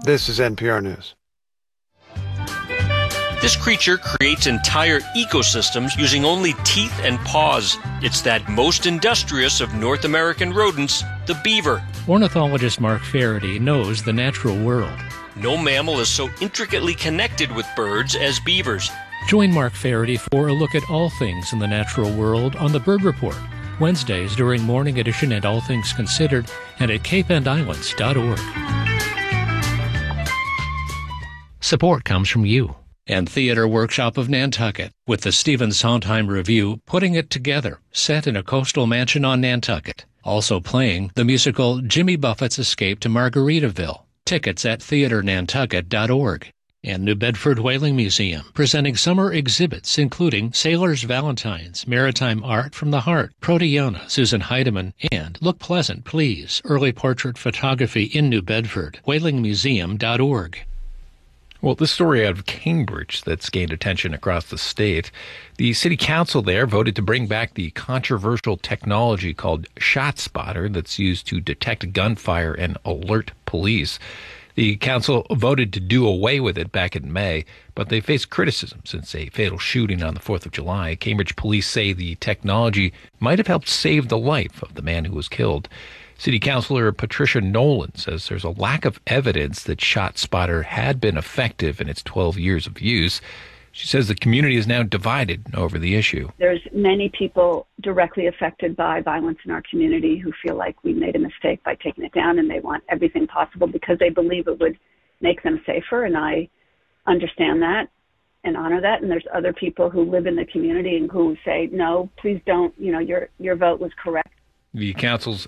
This is NPR News. This creature creates entire ecosystems using only teeth and paws. It's that most industrious of North American rodents, the beaver. Ornithologist Mark Faraday knows the natural world. No mammal is so intricately connected with birds as beavers. Join Mark Faraday for a look at all things in the natural world on the Bird Report, Wednesdays during Morning Edition and All Things Considered, and at capeandislands.org. Support comes from you and Theater Workshop of Nantucket, with the Stephen Sondheim Review Putting It Together, set in a coastal mansion on Nantucket. Also playing the musical Jimmy Buffett's Escape to Margaritaville. Tickets at theaternantucket.org. And New Bedford Whaling Museum, presenting summer exhibits including Sailor's Valentines, Maritime Art from the Heart, Proteona, Susan Heidemann, and Look Pleasant, Please, Early Portrait Photography in New Bedford, whalingmuseum.org. Well, this story out of Cambridge that's gained attention across the state. The city council there voted to bring back the controversial technology called ShotSpotter that's used to detect gunfire and alert police. The council voted to do away with it back in May, but they face criticism since a fatal shooting on the 4th of July. Cambridge police say the technology might have helped save the life of the man who was killed. City Councilor Patricia Nolan says there's a lack of evidence that ShotSpotter had been effective in its 12 years of use. She says the community is now divided over the issue. There's many people directly affected by violence in our community who feel like we made a mistake by taking it down, and they want everything possible because they believe it would make them safer, and I understand that and honor that. And there's other people who live in the community and who say, no, please don't, your vote was correct. The council's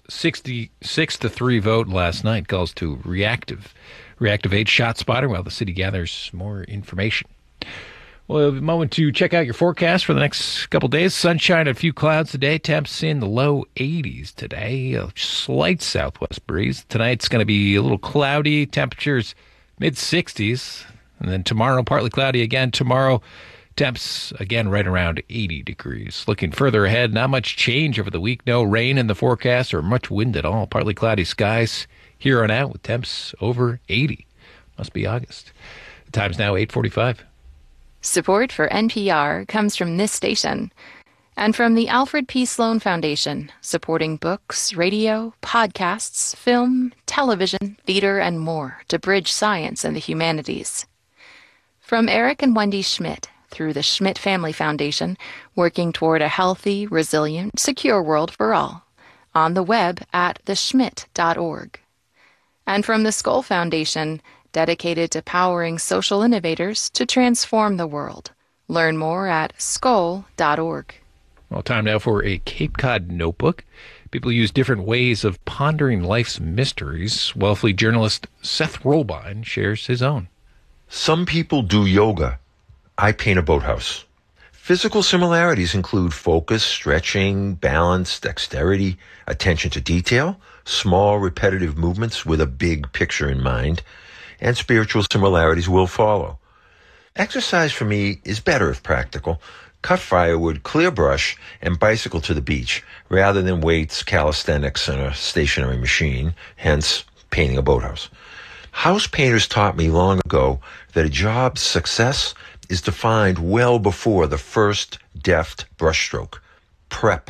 66-3 vote last night calls to reactivate ShotSpotter while the city gathers more information. Well, we have a moment to check out your forecast for the next couple days. Sunshine, a few clouds today. Temps in the low 80s today. A slight southwest breeze. Tonight's going to be a little cloudy. Temperatures mid-60s. And then tomorrow, partly cloudy again. Tomorrow, temps again right around 80 degrees. Looking further ahead, not much change over the week. No rain in the forecast or much wind at all. Partly cloudy skies here on out with temps over 80. Must be August. The time's now 8:45. Support for NPR comes from this station and from the Alfred P. Sloan Foundation, supporting books, radio, podcasts, film, television, theater, and more to bridge science and the humanities. From Eric and Wendy Schmidt, through the Schmidt Family Foundation, working toward a healthy, resilient, secure world for all. On the web at theschmidt.org. And from the Skoll Foundation, dedicated to powering social innovators to transform the world. Learn more at skoll.org. Well, time now for a Cape Cod notebook. People use different ways of pondering life's mysteries. Wellfleet journalist Seth Rolbein shares his own. Some people do yoga. I paint a boathouse. Physical similarities include focus, stretching, balance, dexterity, attention to detail, small repetitive movements with a big picture in mind, and spiritual similarities will follow. Exercise for me is better if practical. Cut firewood, clear brush, and bicycle to the beach rather than weights, calisthenics, and a stationary machine, hence painting a boathouse. House painters taught me long ago that a job's success is defined well before the first deft brushstroke. Prep.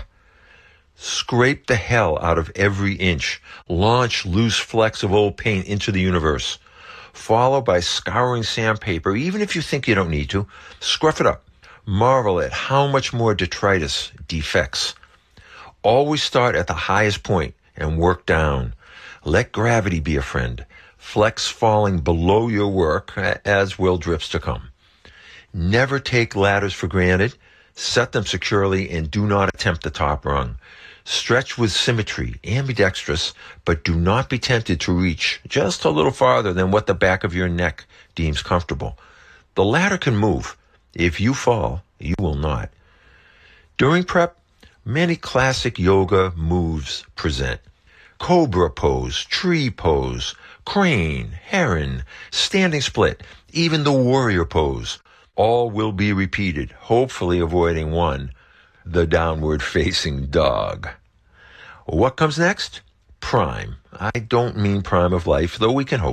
Scrape the hell out of every inch. Launch loose flecks of old paint into the universe. Follow by scouring sandpaper, even if you think you don't need to. Scruff it up. Marvel at how much more detritus defects. Always start at the highest point and work down. Let gravity be a friend. Flex falling below your work, as will drips to come. Never take ladders for granted. Set them securely and do not attempt the top rung. Stretch with symmetry, ambidextrous, but do not be tempted to reach just a little farther than what the back of your neck deems comfortable. The ladder can move. If you fall, you will not. During prep, many classic yoga moves present. Cobra pose, tree pose, crane, heron, standing split, even the warrior pose. All will be repeated, hopefully avoiding one, the downward-facing dog. What comes next? Prime. I don't mean prime of life, though we can hope.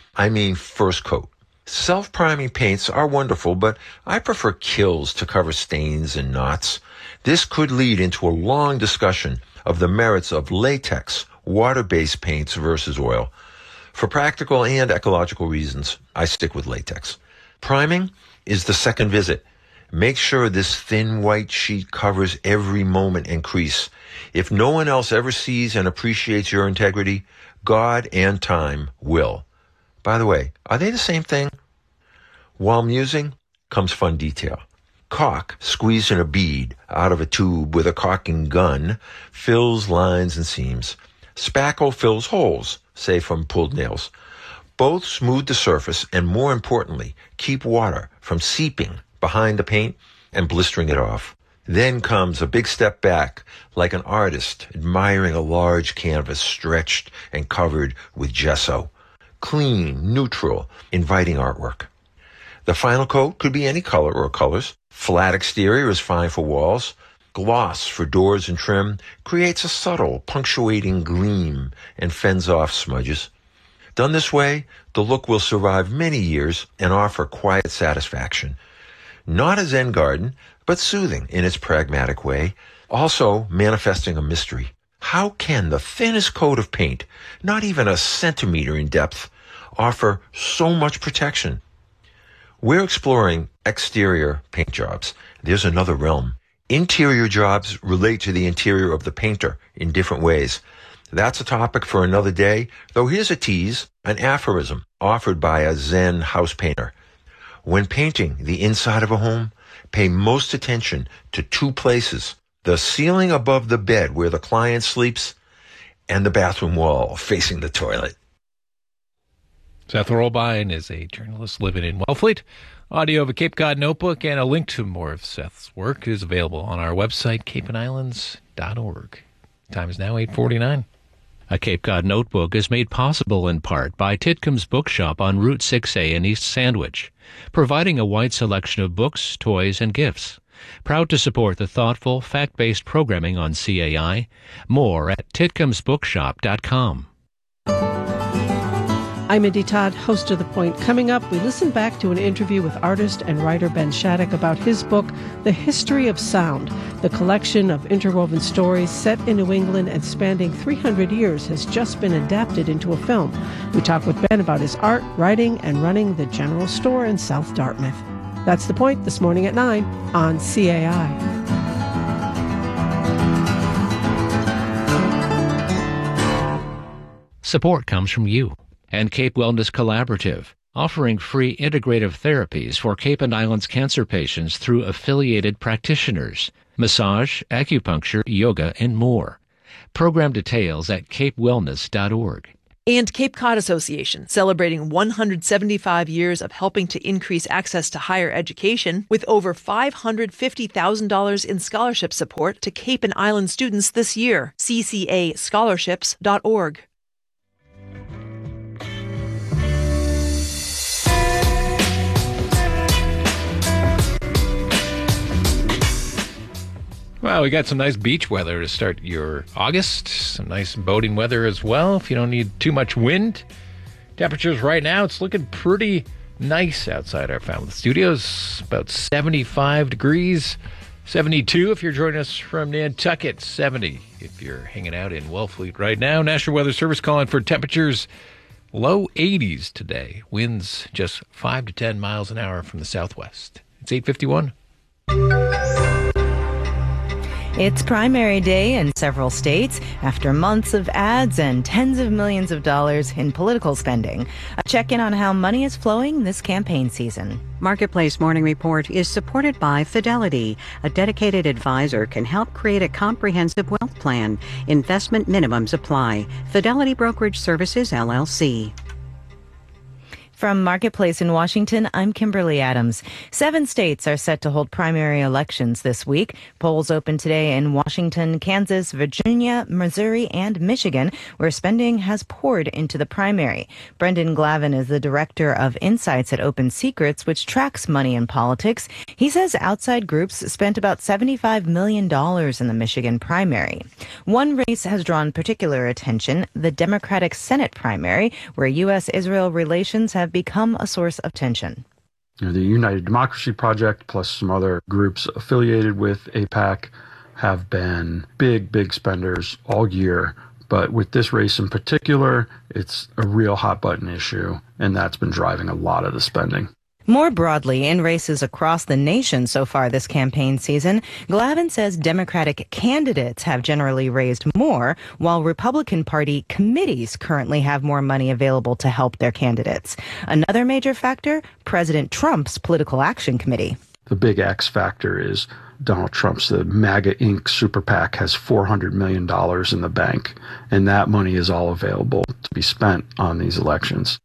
I mean first coat. Self-priming paints are wonderful, but I prefer Kilz to cover stains and knots. This could lead into a long discussion of the merits of latex, water-based paints versus oil. For practical and ecological reasons, I stick with latex. Priming is the second visit. Make sure this thin white sheet covers every moment and crease. If no one else ever sees and appreciates your integrity, God and time will. By the way, are they the same thing? While musing comes fun detail. Caulk squeezed in a bead out of a tube with a caulking gun fills lines and seams. Spackle fills holes, say from pulled nails. Both smooth the surface and, more importantly, keep water from seeping behind the paint and blistering it off. Then comes a big step back, like an artist admiring a large canvas stretched and covered with gesso. Clean, neutral, inviting artwork. The final coat could be any color or colors. Flat exterior is fine for walls. Gloss for doors and trim creates a subtle, punctuating gleam and fends off smudges. Done this way, the look will survive many years and offer quiet satisfaction. Not a Zen garden, but soothing in its pragmatic way, also manifesting a mystery. How can the thinnest coat of paint, not even a centimeter in depth, offer so much protection? We're exploring exterior paint jobs. There's another realm. Interior jobs relate to the interior of the painter in different ways. That's a topic for another day, though here's a tease, an aphorism offered by a Zen house painter. When painting the inside of a home, pay most attention to two places: the ceiling above the bed where the client sleeps and the bathroom wall facing the toilet. Seth Rollbein is a journalist living in Wellfleet. Audio of a Cape Cod notebook and a link to more of Seth's work is available on our website, capeandislands.org. Time is now 8:49. A Cape Cod notebook is made possible in part by Titcomb's Bookshop on Route 6A in East Sandwich, providing a wide selection of books, toys, and gifts. Proud to support the thoughtful, fact-based programming on CAI. More at titcomsbookshop.com. I'm Mindy Todd, host of The Point. Coming up, we listen back to an interview with artist and writer Ben Shattuck about his book, The History of Sound. The collection of interwoven stories set in New England and spanning 300 years has just been adapted into a film. We talk with Ben about his art, writing, and running the General Store in South Dartmouth. That's The Point this morning at 9 on CAI. Support comes from you and Cape Wellness Collaborative, offering free integrative therapies for Cape and Islands cancer patients through affiliated practitioners, massage, acupuncture, yoga, and more. Program details at capewellness.org. And Cape Cod Association, celebrating 175 years of helping to increase access to higher education with over $550,000 in scholarship support to Cape and Island students this year. ccascholarships.org. Well, we got some nice beach weather to start your August. Some nice boating weather as well if you don't need too much wind. Temperatures right now, it's looking pretty nice outside our family studios. About 75 degrees, 72 if you're joining us from Nantucket, 70 if you're hanging out in Wellfleet right now. National Weather Service calling for temperatures low 80s today. Winds just 5 to 10 miles an hour from the southwest. It's 8:51. It's primary day in several states after months of ads and tens of millions of dollars in political spending. A check-in on how money is flowing this campaign season. Marketplace Morning Report is supported by Fidelity. A dedicated advisor can help create a comprehensive wealth plan. Investment minimums apply. Fidelity Brokerage Services, LLC. From Marketplace in Washington, I'm Kimberly Adams. 7 states are set to hold primary elections this week. Polls open today in Washington, Kansas, Virginia, Missouri, and Michigan, where spending has poured into the primary. Brendan Glavin is the director of Insights at Open Secrets, which tracks money in politics. He says outside groups spent about $75 million in the Michigan primary. One race has drawn particular attention, the Democratic Senate primary, where U.S.-Israel relations have become a source of tension. The United Democracy Project plus some other groups affiliated with AIPAC have been big spenders all year. But with this race in particular, it's a real hot button issue, and that's been driving a lot of the spending. More broadly, in races across the nation so far this campaign season, Glavin says Democratic candidates have generally raised more, while Republican Party committees currently have more money available to help their candidates. Another major factor, President Trump's Political Action Committee. The big X factor is Donald Trump's the MAGA Inc. super PAC has $400 million in the bank, and that money is all available to be spent on these elections.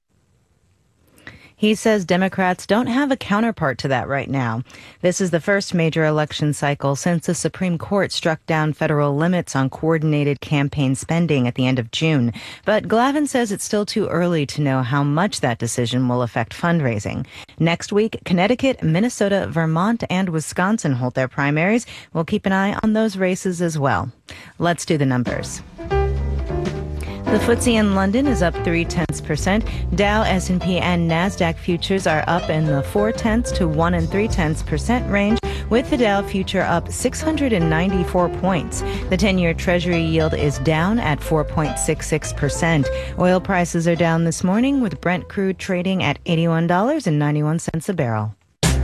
He says Democrats don't have a counterpart to that right now. This is the first major election cycle since the Supreme Court struck down federal limits on coordinated campaign spending at the end of June. But Glavin says it's still too early to know how much that decision will affect fundraising. Next week, Connecticut, Minnesota, Vermont, and Wisconsin hold their primaries. We'll keep an eye on those races as well. Let's do the numbers. The FTSE in London is up 0.3%. Dow, S&P, and NASDAQ futures are up in the 0.4 to 1 3/10% range, with the Dow future up 694 points. The 10-year Treasury yield is down at 4.66%. Oil prices are down this morning, with Brent crude trading at $81.91 a barrel.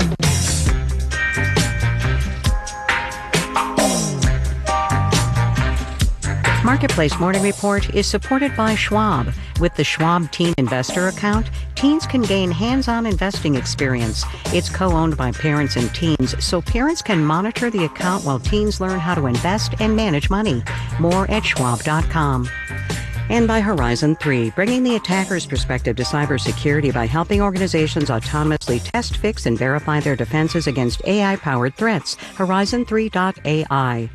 Marketplace Morning Report is supported by Schwab. With the Schwab Teen Investor account, teens can gain hands-on investing experience. It's co-owned by parents and teens, so parents can monitor the account while teens learn how to invest and manage money. More at schwab.com. And by Horizon 3, bringing the attacker's perspective to cybersecurity by helping organizations autonomously test, fix, and verify their defenses against AI-powered threats. Horizon3.ai.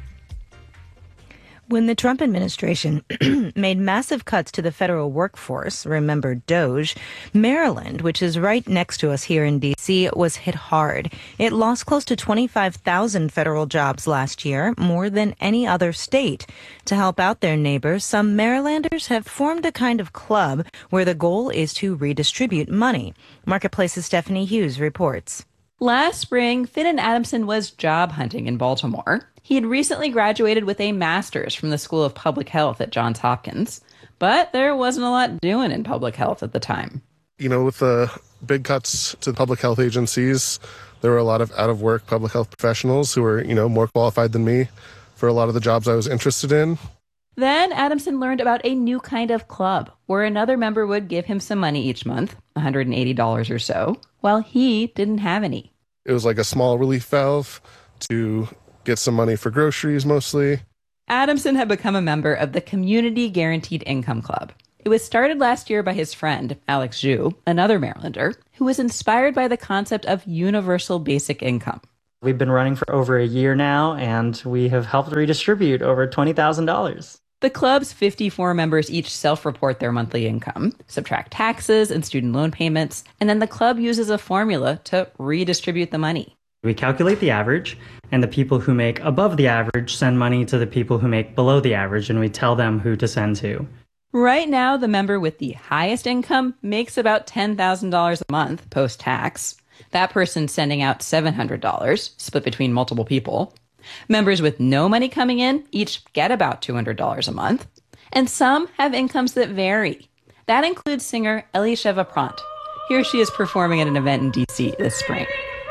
When the Trump administration made massive cuts to the federal workforce, remember DOGE, Maryland, which is right next to us here in D.C., was hit hard. It lost close to 25,000 federal jobs last year, more than any other state. To help out their neighbors, some Marylanders have formed a kind of club where the goal is to redistribute money. Marketplace's Stephanie Hughes reports. Last spring, Finn and Adamson was job hunting in Baltimore. He had recently graduated with a master's from the School of Public Health at Johns Hopkins, but there wasn't a lot doing in public health at the time. You know, with the big cuts to public health agencies, there were a lot of out-of-work public health professionals who were, more qualified than me for a lot of the jobs I was interested in. Then Adamson learned about a new kind of club where another member would give him some money each month, $180 or so, while he didn't have any. It was like a small relief valve to get some money for groceries mostly. Adamson had become a member of the Community Guaranteed Income Club. It was started last year by his friend, Alex Zhu, another Marylander, who was inspired by the concept of universal basic income. We've been running for over a year now, and we have helped redistribute over $20,000. The club's 54 members each self-report their monthly income, subtract taxes and student loan payments, and then the club uses a formula to redistribute the money. We calculate the average, and the people who make above the average send money to the people who make below the average, and we tell them who to send to. Right now, the member with the highest income makes about $10,000 a month post-tax. That person's sending out $700, split between multiple people. Members with no money coming in each get about $200 a month. And some have incomes that vary. That includes singer Elisheva Prant. Here she is performing at an event in D.C. this spring.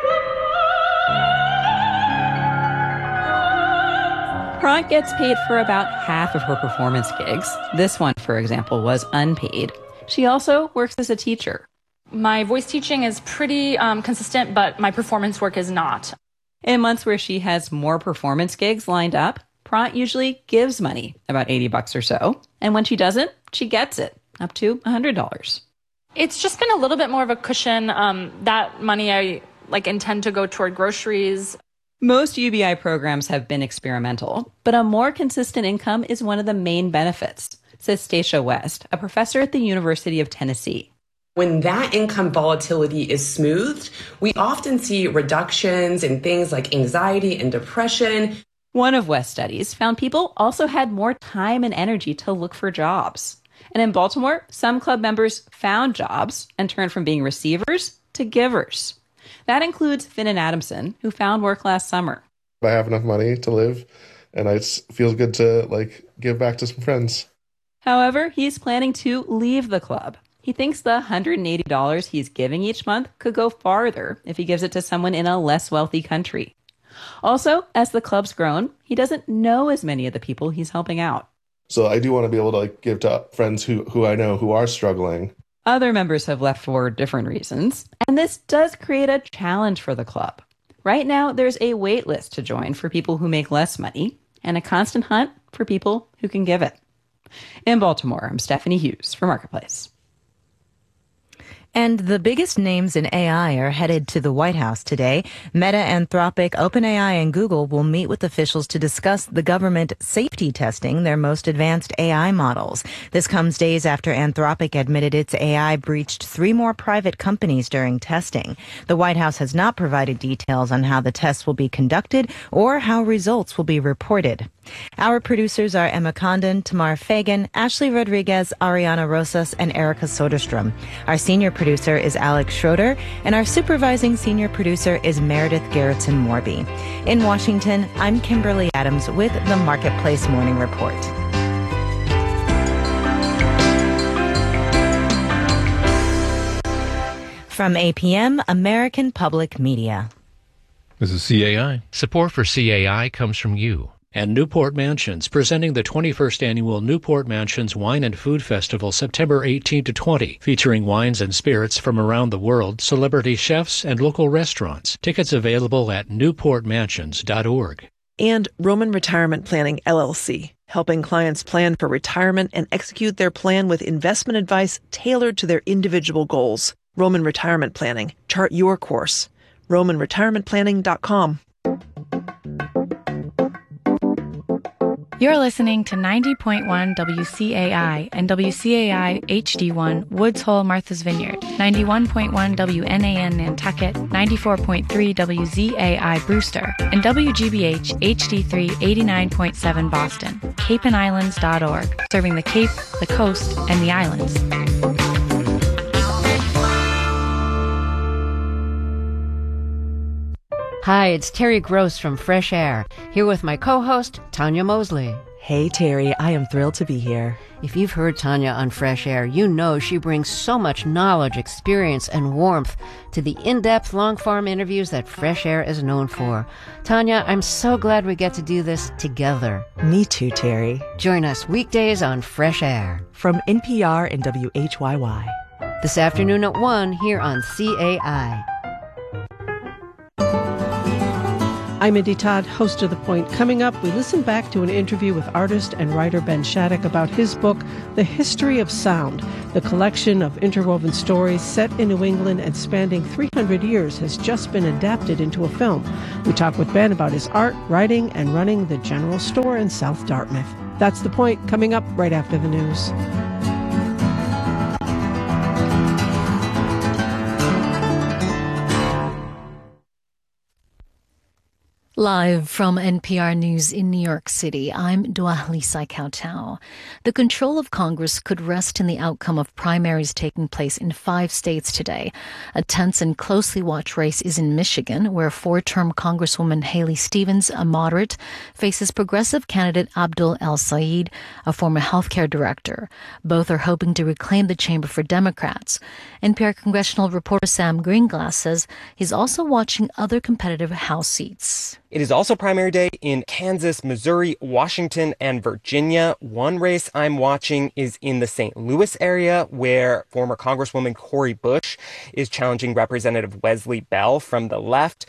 Prant gets paid for about half of her performance gigs. This one, for example, was unpaid. She also works as a teacher. My voice teaching is pretty consistent, but my performance work is not. In months where she has more performance gigs lined up, Prant usually gives money, about $80 or so. And when she doesn't, she gets it, up to $100. It's just been a little bit more of a cushion. That money I intend to go toward groceries. Most UBI programs have been experimental, but a more consistent income is one of the main benefits, says Stacia West, a professor at the University of Tennessee. When that income volatility is smoothed, we often see reductions in things like anxiety and depression. One of West's studies found people also had more time and energy to look for jobs. And in Baltimore, some club members found jobs and turned from being receivers to givers. That includes Finnan Adamson, who found work last summer. I have enough money to live, and it feels good to give back to some friends. However, he's planning to leave the club. He thinks the $180 he's giving each month could go farther if he gives it to someone in a less wealthy country. Also, as the club's grown, he doesn't know as many of the people he's helping out. So I do want to be able to give to friends who I know who are struggling. Other members have left for different reasons, and this does create a challenge for the club. Right now, there's a wait list to join for people who make less money and a constant hunt for people who can give it. In Baltimore, I'm Stephanie Hughes for Marketplace. And the biggest names in AI are headed to the White House today. Meta, Anthropic, OpenAI, and Google will meet with officials to discuss the government safety testing their most advanced AI models. This comes days after Anthropic admitted its AI breached 3 more private companies during testing. The White House has not provided details on how the tests will be conducted or how results will be reported. Our producers are Emma Condon, Tamar Fagan, Ashley Rodriguez, Ariana Rosas, and Erica Soderstrom. Our senior producer is Alex Schroeder, and our supervising senior producer is Meredith Gerritsen Morby. In Washington, I'm Kimberly Adams with the Marketplace Morning Report. From APM, American Public Media. This is CAI. Support for CAI comes from you. And Newport Mansions, presenting the 21st Annual Newport Mansions Wine and Food Festival, September 18 to 20, featuring wines and spirits from around the world, celebrity chefs, and local restaurants. Tickets available at newportmansions.org. And Roman Retirement Planning, LLC, helping clients plan for retirement and execute their plan with investment advice tailored to their individual goals. Roman Retirement Planning. Chart your course. RomanRetirementPlanning.com. You're listening to 90.1 WCAI and WCAI HD1 Woods Hole, Martha's Vineyard, 91.1 WNAN Nantucket, 94.3 WZAI Brewster, and WGBH HD3 89.7 Boston, CapeandIslands.org, serving the Cape, the coast, and the islands. Hi, it's Terry Gross from Fresh Air, here with my co-host, Tanya Mosley. Hey, Terry, I am thrilled to be here. If you've heard Tanya on Fresh Air, you know she brings so much knowledge, experience, and warmth to the in-depth long-form interviews that Fresh Air is known for. Tanya, I'm so glad we get to do this together. Me too, Terry. Join us weekdays on Fresh Air. From NPR and WHYY. This afternoon at 1 here on CAI. I'm Indy Todd, host of The Point. Coming up, we listen back to an interview with artist and writer Ben Shattuck about his book, The History of Sound. The collection of interwoven stories set in New England and spanning 300 years has just been adapted into a film. We talk with Ben about his art, writing, and running the General Store in South Dartmouth. That's The Point, coming up right after the news. Live from NPR News in New York City, I'm Dwalisa Kautau. The control of Congress could rest in the outcome of primaries taking place in 5 states today. A tense and closely watched race is in Michigan, where 4-term Congresswoman Haley Stevens, a moderate, faces progressive candidate Abdul El-Sayed, a former healthcare director. Both are hoping to reclaim the chamber for Democrats. NPR congressional reporter Sam Greenglass says he's also watching other competitive House seats. It is also primary day in Kansas, Missouri, Washington, and Virginia. One race I'm watching is in the St. Louis area, where former Congresswoman Cori Bush is challenging Representative Wesley Bell from the left.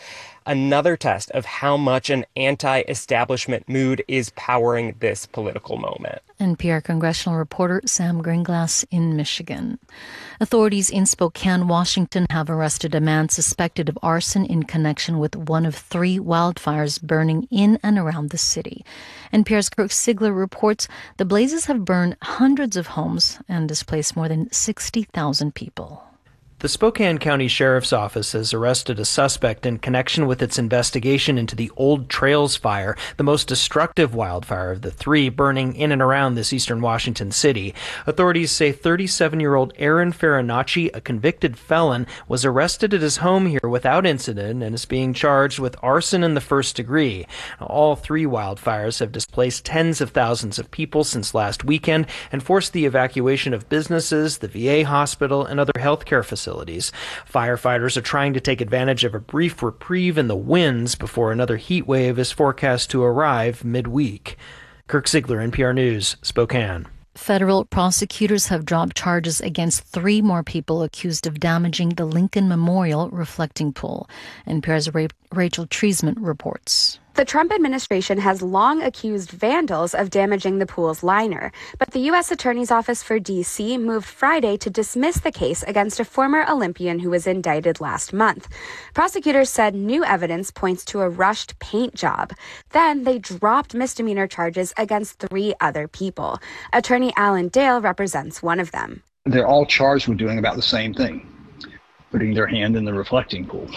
another test of how much an anti-establishment mood is powering this political moment. NPR congressional reporter Sam Greenglass in Michigan. Authorities in Spokane, Washington have arrested a man suspected of arson in connection with one of 3 wildfires burning in and around the city. NPR's Kirk Sigler reports the blazes have burned hundreds of homes and displaced more than 60,000 people. The Spokane County Sheriff's Office has arrested a suspect in connection with its investigation into the Old Trails Fire, the most destructive wildfire of the 3 burning in and around this eastern Washington city. Authorities say 37-year-old Aaron Farinacci, a convicted felon, was arrested at his home here without incident and is being charged with arson in the first degree. All 3 wildfires have displaced tens of thousands of people since last weekend and forced the evacuation of businesses, the VA hospital, and other healthcare facilities. Firefighters are trying to take advantage of a brief reprieve in the winds before another heat wave is forecast to arrive midweek. Kirk Sigler, NPR News, Spokane. Federal prosecutors have dropped charges against 3 more people accused of damaging the Lincoln Memorial reflecting pool. NPR's Rachel Treisman reports. The Trump administration has long accused vandals of damaging the pool's liner, but the U.S. Attorney's Office for D.C. moved Friday to dismiss the case against a former Olympian who was indicted last month. Prosecutors said new evidence points to a rushed paint job. Then they dropped misdemeanor charges against 3 other people. Attorney Alan Dale represents one of them. They're all charged with doing about the same thing, putting their hand in the reflecting pool.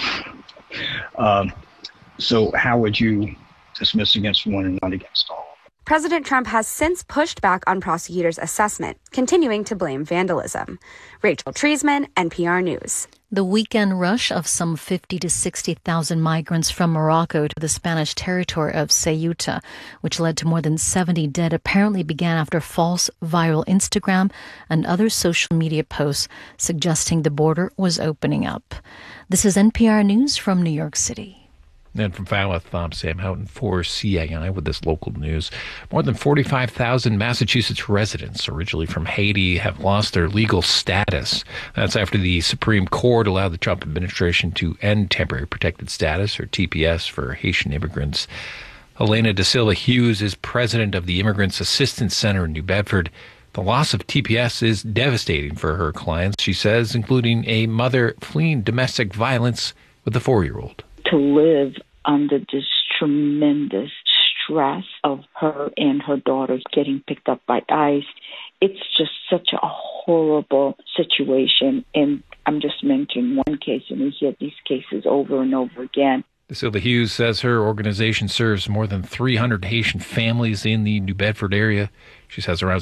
So how would you dismiss against one and not against all? President Trump has since pushed back on prosecutors' assessment, continuing to blame vandalism. Rachel Treisman, NPR News. The weekend rush of some 50 to 60,000 migrants from Morocco to the Spanish territory of Ceuta, which led to more than 70 dead, apparently began after false viral Instagram and other social media posts suggesting the border was opening up. This is NPR News from New York City. And from Falmouth, I'm Sam Houghton for CAI with this local news. More than 45,000 Massachusetts residents, originally from Haiti, have lost their legal status. That's after the Supreme Court allowed the Trump administration to end temporary protected status, or TPS, for Haitian immigrants. Elena Da Silva Hughes is president of the Immigrants Assistance Center in New Bedford. The loss of TPS is devastating for her clients, she says, including a mother fleeing domestic violence with a 4-year-old. To live under this tremendous stress of her and her daughters getting picked up by ICE. It's just such a horrible situation. And I'm just mentioning one case, and we hear these cases over and over again. Da Silva Hughes says her organization serves more than 300 Haitian families in the New Bedford area. She says around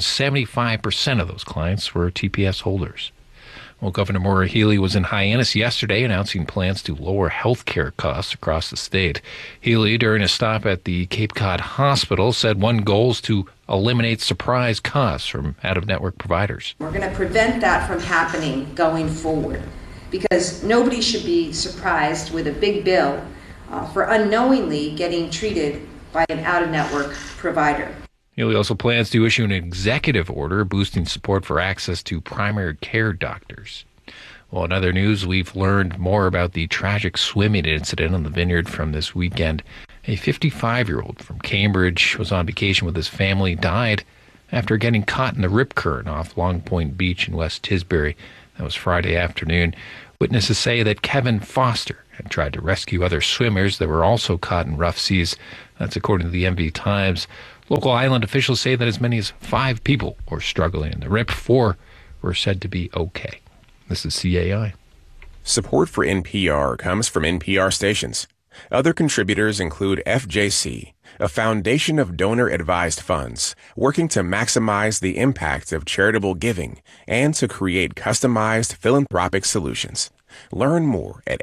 75% of those clients were TPS holders. Well, Governor Maura Healey was in Hyannis yesterday announcing plans to lower health care costs across the state. Healey, during a stop at the Cape Cod Hospital, said one goal is to eliminate surprise costs from out-of-network providers. We're going to prevent that from happening going forward because nobody should be surprised with a big bill for unknowingly getting treated by an out-of-network provider. Healey also plans to issue an executive order boosting support for access to primary care doctors. Well, in other news, we've learned more about the tragic swimming incident on the Vineyard from this weekend. A 55-year-old from Cambridge was on vacation with his family, died after getting caught in the rip current off Long Point Beach in West Tisbury. That was Friday afternoon. Witnesses say that Kevin Foster had tried to rescue other swimmers that were also caught in rough seas. That's according to the MV Times. Local island officials say that as many as 5 people were struggling in the rip. 4 were said to be okay. This is CAI. Support for NPR comes from NPR stations. Other contributors include FJC, a foundation of donor-advised funds working to maximize the impact of charitable giving and to create customized philanthropic solutions. Learn more at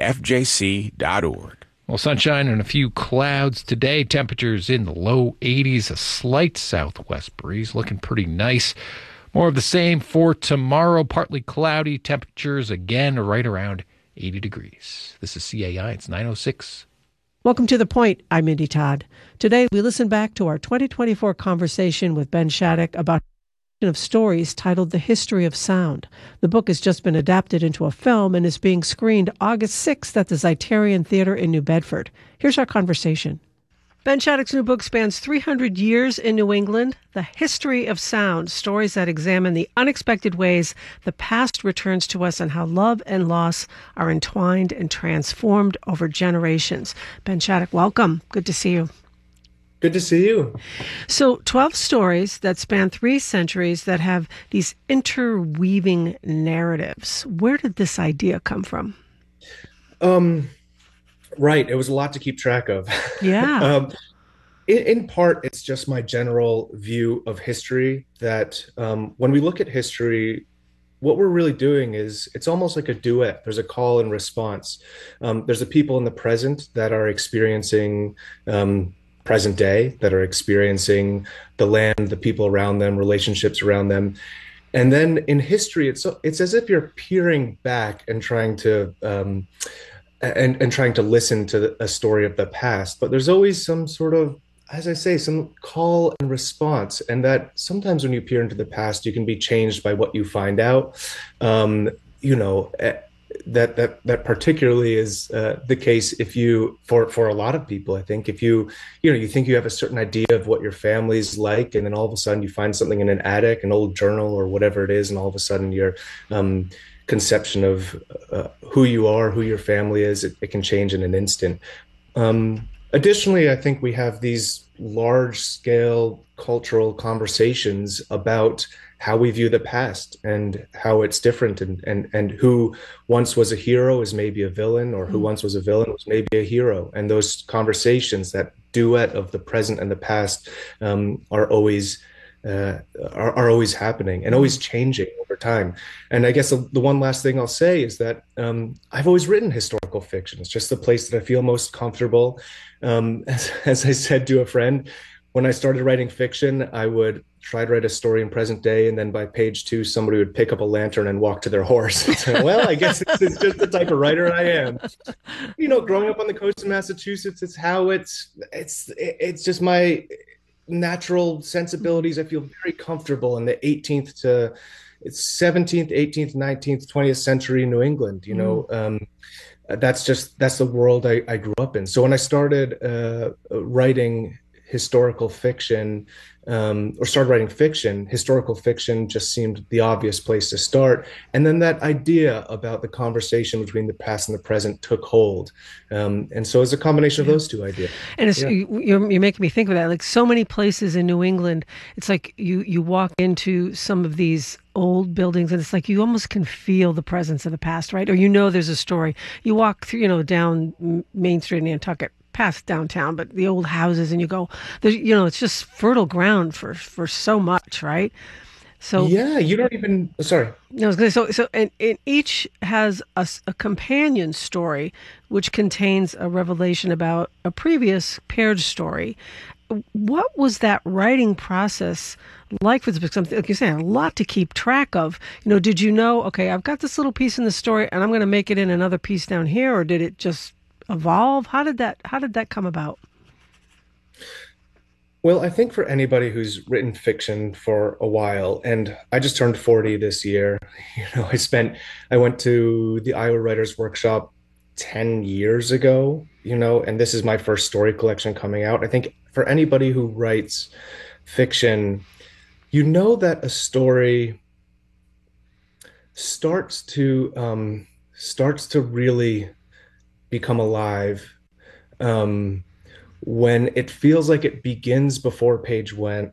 fjc.org. Well, sunshine and a few clouds today. Temperatures in the low 80s, a slight southwest breeze, looking pretty nice. More of the same for tomorrow. Partly cloudy, temperatures again right around 80 degrees. This is CAI. It's 9:06. Welcome to The Point. I'm Mindy Todd. Today, we listen back to our 2024 conversation with Ben Shattuck about of stories titled The History of Sound. The book has just been adapted into a film and is being screened August 6th at the Zeitarian Theater in New Bedford. Here's our conversation. Ben Shattuck's new book spans 300 years in New England, The History of Sound, stories that examine the unexpected ways the past returns to us and how love and loss are entwined and transformed over generations. Ben Shattuck, welcome. Good to see you. Good to see you. So 12 stories that span 3 centuries that have these interweaving narratives. Where did this idea come from? Right. It was a lot to keep track of. Yeah. In part, it's just my general view of history that when we look at history, what we're really doing is it's almost like a duet. There's a call and response. There's the people in the present that are experiencing present day, that are experiencing the land, the people around them, relationships around them. And then in history, it's as if you're peering back and trying to trying to listen to a story of the past. But there's always some sort of, as I say, some call and response. And that sometimes when you peer into the past, you can be changed by what you find out. That particularly is the case if you, for a lot of people, I think, if you think you have a certain idea of what your family's like, and then all of a sudden you find something in an attic, an old journal or whatever it is, and all of a sudden your conception of who you are, who your family is, it can change in an instant. Additionally, I think we have these large-scale cultural conversations about how we view the past and how it's different, and who once was a hero is maybe a villain, or who once was a villain was maybe a hero. And those conversations, that duet of the present and the past, are always happening and always changing over time. And I guess the one last thing I'll say is that I've always written historical fiction. It's just the place that I feel most comfortable. As I said to a friend, when I started writing fiction, I would try to write a story in present day, and then by page 2, somebody would pick up a lantern and walk to their horse. So, well, I guess it's just the type of writer I am. Growing up on the coast of Massachusetts, it's how it's just my natural sensibilities. I feel very comfortable in the 17th, 18th, 19th, 20th century New England. That's the world I grew up in. So when I started writing historical fiction, writing fiction, historical fiction just seemed the obvious place to start. And then that idea about the conversation between the past and the present took hold. And so it's a combination of those two ideas. And you're making me think of that. Like so many places in New England, it's like you walk into some of these old buildings and it's like you almost can feel the presence of the past, right? Or there's a story. You walk through, down Main Street in Nantucket, past downtown, but the old houses, and you go, it's just fertile ground for so much, right? So yeah, you don't even. Sorry, I was going to say, so and each has a companion story, which contains a revelation about a previous paired story. What was that writing process like for this book? Something like you're saying, a lot to keep track of. Did you know? Okay, I've got this little piece in the story, and I'm going to make it in another piece down here, or did it just evolve? How did that come about? Well, I think for anybody who's written fiction for a while, and I just turned 40 this year, I went to the Iowa Writers Workshop 10 years ago, and this is my first story collection coming out. I think for anybody who writes fiction, that a story starts to really become alive when it feels like it begins before page 1